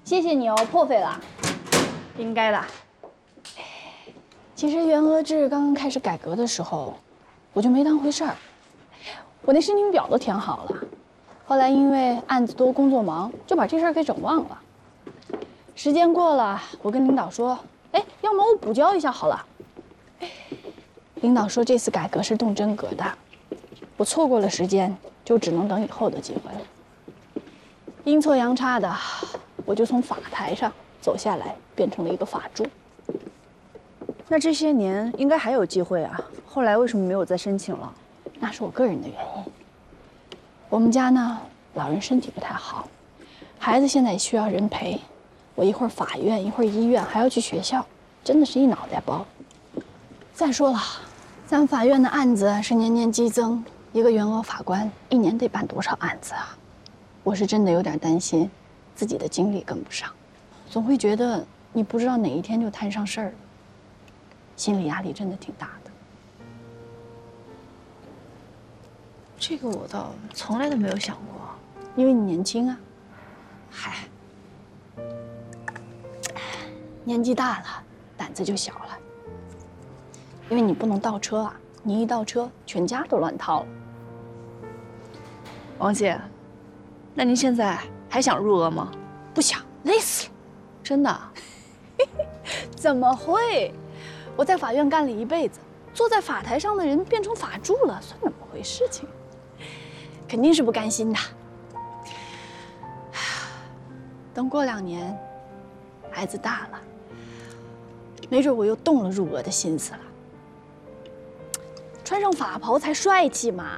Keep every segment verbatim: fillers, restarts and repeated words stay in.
谢谢你哦，破费了。 应该的。 其实员额制刚刚开始改革的时候，我就没当回事儿，我那申请表都填好了。后来因为案子多、工作忙，就把这事儿给整忘了。时间过了，我跟领导说：“哎，要么我补交一下好了。”领导说这次改革是动真格的，我错过了时间，就只能等以后的机会了。阴错阳差的，我就从法台上走下来，变成了一个法助。 那这些年应该还有机会啊，后来为什么没有再申请了？ 那是我个人的原因。我们家呢，老人身体不太好，孩子现在也需要人陪，我一会儿法院，一会儿医院，还要去学校，真的是一脑袋包。再说了，咱法院的案子是年年激增，一个员额法官一年得办多少案子啊？我是真的有点担心，自己的精力跟不上，总会觉得你不知道哪一天就摊上事儿了，心理压力真的挺大的。 这个我倒从来都没有想过， 因为你年轻啊。 嗨， 年纪大了，胆子就小了。因为你不能倒车啊，你一倒车，全家都乱套了。 王姐，那您现在还想入额吗？ 不想，累死了。 真的？ 怎么会？我在法院干了一辈子，坐在法台上的人变成法助了，算怎么回事情？肯定是不甘心的。等过两年，孩子大了，没准我又动了入额的心思了。穿上法袍才帅气嘛。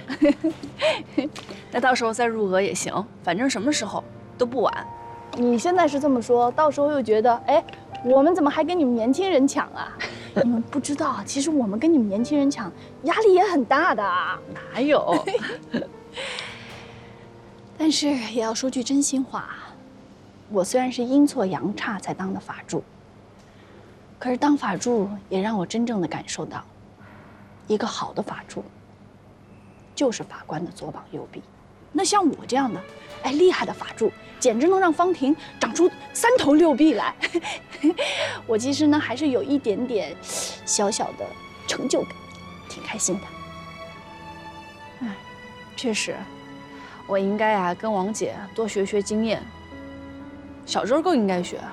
那到时候再入额也行，反正什么时候都不晚。 你现在是这么说，到时候又觉得，哎，我们怎么还跟你们年轻人抢啊？你们不知道，其实我们跟你们年轻人抢，压力也很大的。 哪有？ 但是也要说句真心话，我虽然是阴错阳差才当的法助，可是当法助也让我真正的感受到，一个好的法助就是法官的左膀右臂。那像我这样的，哎，厉害的法助，简直能让方庭长出三头六臂来。我其实呢，还是有一点点小小的成就感，挺开心的。 哎，确实，我应该啊跟王姐多学学经验。小周更应该学。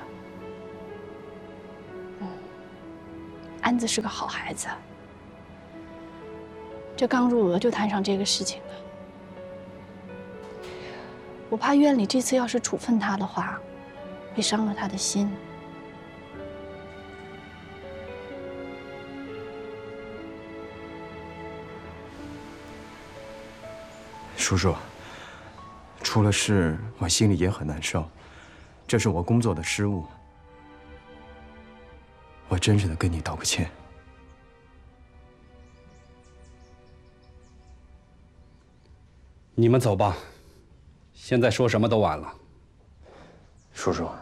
嗯，安子是个好孩子，这刚入额就摊上这个事情了。我怕院里这次要是处分他的话，会伤了他的心。 叔叔，出了事，我心里也很难受，这是我工作的失误，我真诚的跟你道个歉。 你们走吧，现在说什么都晚了。 叔叔，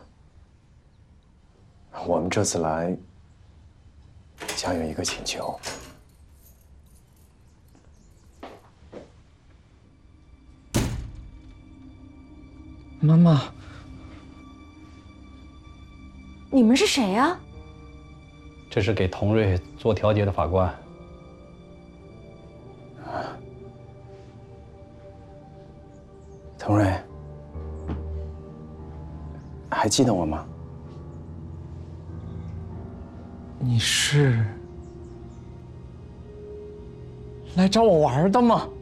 我们这次来想有一个请求。 妈妈， 你们是谁呀？ 这是给童瑞做调解的法官。 童瑞，还记得我吗？ 你是来找我玩的吗？